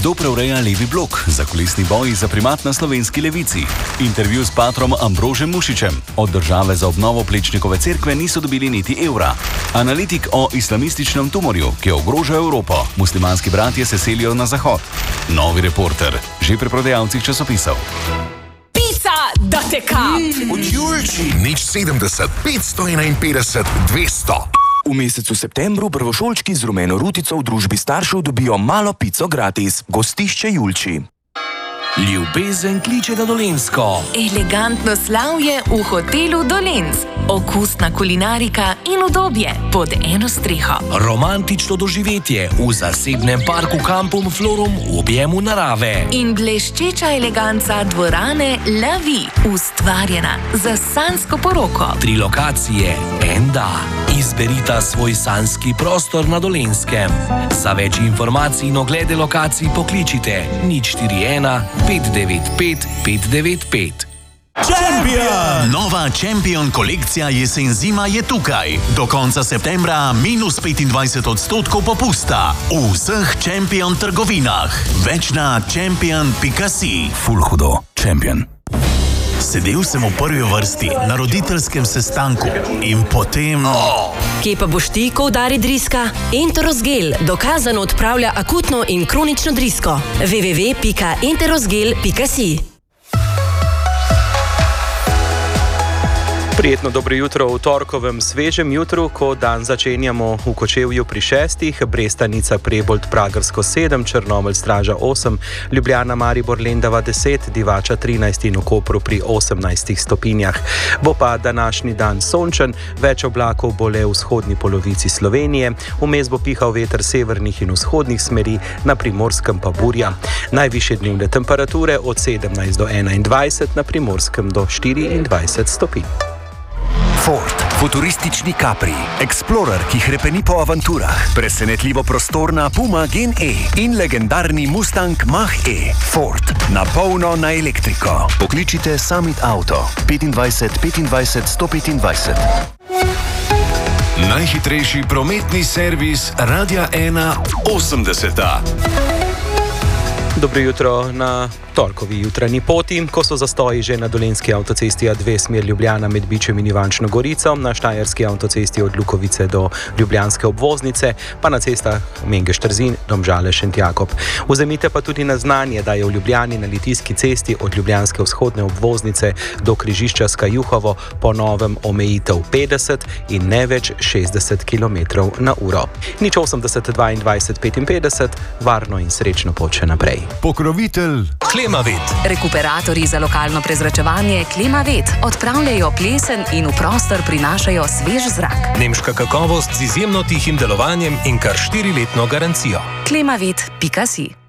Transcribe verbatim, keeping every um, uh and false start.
Kdo preureja levi blok? Zakulisni boji za primat na slovenski levici. Intervju s patrom Ambrožem Mušičem. Od države za obnovo Plečnikove cerkve niso dobili niti evra. Analitik o islamističnem tumorju, ki ogroža Evropo. Muslimanski bratje se selijo na zahod. Novi Reporter. Že pri prodajalcih časopisov. Da te kap! Od Julči! Nič sedemdeset, petsto enainpetdeset, dvesto. V mesecu septembru prvošolčki z rumeno rutico v družbi staršev dobijo malo pico gratis. Gostišče Julči. Ljubezen kliče na Dolenjsko. Elegantno slavje v hotelu Dolenc. Okusna kulinarika in udobje pod eno streho. Romantično doživetje v zasebnem parku Kampum Florum v objemu narave. In bleščeča eleganca dvorane La Vie, ustvarjena za sanjsko poroko. Tri lokacije, en da. Izberita svoj sanjski prostor na Dolenskem. Za več informacij in oglede lokacij pokličite nič štiri ena pet devet pet pet devet pet. Champion! Nova Champion kolekcija jesen-zima je tukaj. Do konca septembra minus petindvajset odstotkov popusta. V vseh Champion trgovinah. Več na champion pika si. Ful hudo. Champion. Sedel sem v prvi vrsti na roditeljskem sestanku in potem... Oh. Kje pa boš ti, ko udari driska? Enterosgel dokazano odpravlja akutno in kronično drisko. w w w pika enterosgel pika si. Prijetno dobro jutro v torkovem svežem jutru, ko dan začenjamo v Kočevju pri šestih, Brestanica, Prebold, Pragersko sedem, Črnomelj, Straža osem, Ljubljana, Maribor, Lendava deset, Divača trinajst in v Kopru pri osemnajstih stopinjah. Bo pa današnji dan sončen, več oblakov bo le v vzhodni polovici Slovenije, vmes bo pihal veter severnih in vzhodnih smeri, na Primorskem pa burja. Najvišje dnevne temperature od sedemnajst do enaindvajset, na Primorskem do štiriindvajset stopinj. Ford, futuristični Capri, Explorer, ki hrepeni po avanturah, presenetljivo prostorna Puma Gen E in legendarni Mustang Mach-E. Ford, na polno na elektriko. Pokličite Summit Auto petindvajset petindvajset sto petindvajset. Najhitrejši prometni servis Radia ena osemdeseta. Dobro jutro na torkovi jutranji poti, ko so zastoji že na dolenjski avtocesti A dve smer Ljubljana med Bičem in Ivančno Gorico, na štajerski avtocesti od Lukovice do ljubljanske obvoznice, pa na cestah Mengeš-Trzin, Domžale-Šentjakob. Vzemite pa tudi na znanje, da je v Ljubljani na Litijski cesti od ljubljanske vzhodne obvoznice do križišča Skajuhovo po novem omejitev petdeset in ne več šestdeset kilometrov na uro. Nič osemdeset dvaindvajset petinpetdeset, varno in srečno pot še naprej. Pokrovitelj Klimavet. Rekuperatorji za lokalno prezračevanje Klimavet odpravljajo plesen in v prostor prinašajo svež zrak. Nemška kakovost z izjemno tihim delovanjem in kar štiriletno garancijo. klimavet pika si